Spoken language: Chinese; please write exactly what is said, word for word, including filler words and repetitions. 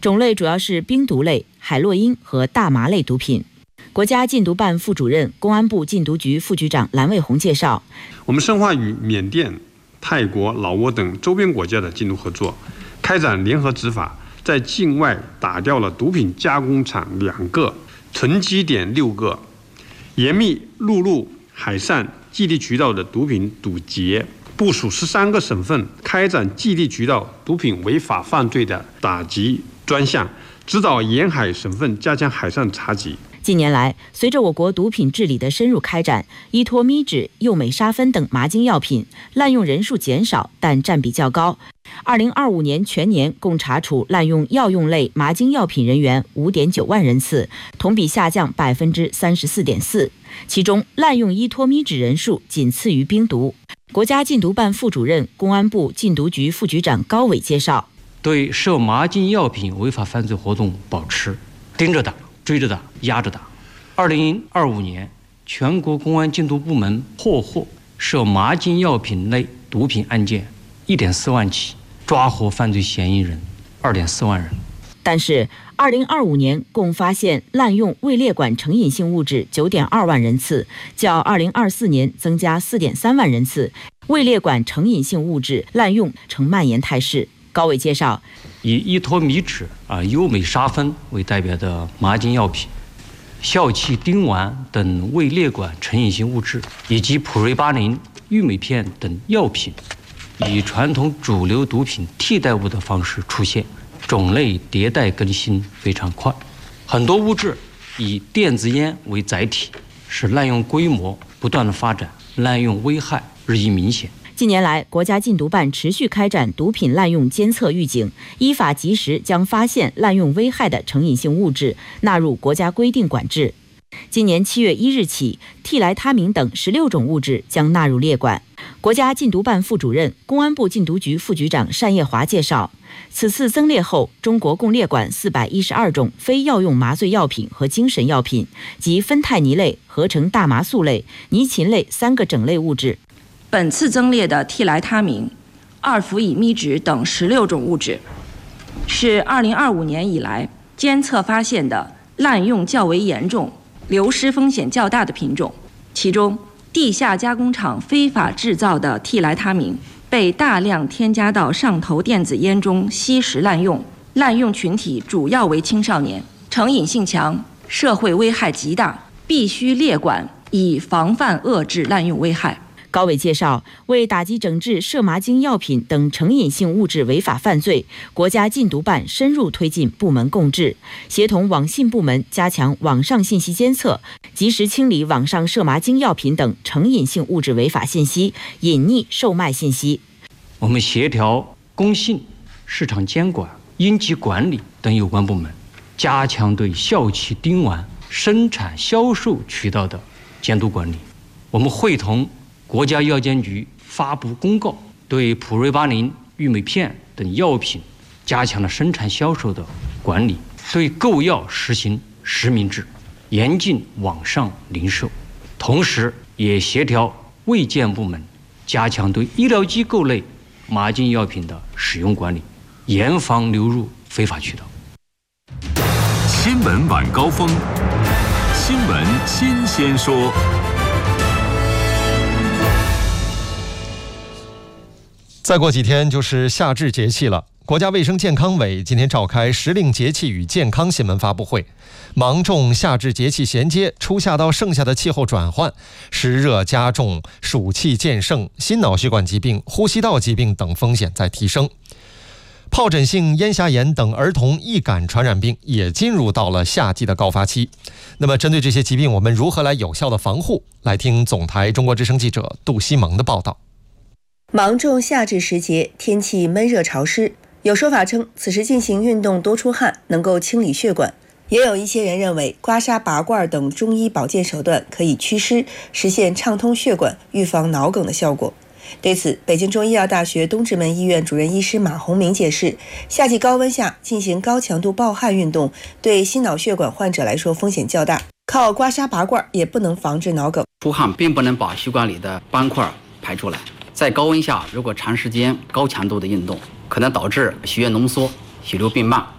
种类主要是冰毒类、海洛因和大麻类毒品。国家禁毒办副主任、公安部禁毒局副局长蓝卫红介绍， 我们深化与缅甸、泰国、老挝等周边国家的禁毒合作，开展联合执法，在境外打掉了毒品加工厂两个，囤积点六个，严密陆路、海上基地渠道的毒品堵截，部署十三个省份开展基地渠道毒品违法犯罪的打击专项，指导沿海省份加强海上查缉。 近年来，随着我国毒品治理的深入开展，依托咪酯、右美沙芬等麻精药品滥用人数减少，但占比较高。二零二五年全年共查处滥用药用类麻精药品人员五点九万人次，同比下降百分之三十四点四。其中，滥用依托咪酯人数仅次于冰毒。国家禁毒办副主任、公安部禁毒局副局长高伟介绍， 对涉麻精药品违法犯罪活动保持盯着打、追着打、压着打。二零二五年，全国公安禁毒部门破获涉麻精药品类毒品案件一点四万起，抓获犯罪嫌疑人二点四万人。 但是，二零二五年共发现滥用位列管成瘾性物质九点二万人次，较二零二四年增加四点三万人次，位列管成瘾性物质滥用呈蔓延态势。高伟介绍， 以依托咪酯啊、优美沙芬为代表的麻精药品、笑气丁烷等位列管成瘾性物质，以及普瑞巴林、玉美片等药品，以传统主流毒品替代物的方式出现，种类迭代更新非常快。很多物质以电子烟为载体，使滥用规模不断的发展，滥用危害日益明显。 近年来，国家禁毒办持续开展毒品滥用监测预警，依法及时将发现滥用危害的成瘾性物质纳入国家规定管制。今年七月一日起，替来他明等十六种物质将纳入列管。国家禁毒办副主任、公安部禁毒局副局长单叶华介绍，此次增列后，中国共列管四百一十二种非药用麻醉药品和精神药品及芬太尼类、合成大麻素类、尼嗪类三个整类物质。 本次增列的替来他明、二氟乙咪酯等十六种物质，是二零二五年以来监测发现的滥用较为严重、流失风险较大的品种。其中，地下加工厂非法制造的替来他明被大量添加到上头电子烟中吸食滥用，滥用群体主要为青少年，成瘾性强，社会危害极大，必须列管，以防范遏制滥用危害。 高伟介绍，为打击整治涉麻精药品等成瘾性物质违法犯罪，国家禁毒办深入推进部门共治，协同网信部门加强网上信息监测，及时清理网上涉麻精药品等成瘾性物质违法信息、隐匿售卖信息。 我们协调工信、市场监管、应急管理等有关部门，加强对笑气丁烷生产销售渠道的监督管理。我们会同国家药监局发布公告，对普瑞巴林、玉美片等药品加强了生产销售的管理，对购药实行实名制，严禁网上零售。同时，也协调卫健部门加强对医疗机构类麻精药品的使用管理，严防流入非法渠道。 新闻晚高峰，新闻新鲜说。 再过几天就是夏至节气了，国家卫生健康委今天召开时令节气与健康新闻发布会，芒种夏至节气衔接，初夏到盛夏的气候转换，湿热加重，暑气渐盛，心脑血管疾病、呼吸道疾病等风险在提升。疱疹性咽峡炎等儿童易感传染病也进入到了夏季的高发期。那么针对这些疾病，我们如何来有效的防护？来听总台中国之声记者杜西蒙的报道。 芒种夏至时节，天气闷热潮湿，有说法称此时进行运动多出汗能够清理血管，也有一些人认为刮痧拔罐等中医保健手段可以祛湿，实现畅通血管，预防脑梗的效果。对此，北京中医药大学东直门医院主任医师马洪明解释，夏季高温下进行高强度暴汗运动对心脑血管患者来说风险较大，靠刮痧拔罐也不能防治脑梗。 出汗并不能把血管里的斑块排出来，在高温下如果长时间高强度的运动，可能导致血液浓缩、血流变慢，